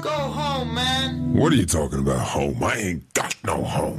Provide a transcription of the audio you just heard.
Go home, man. What are you talking about, home? I ain't got no home.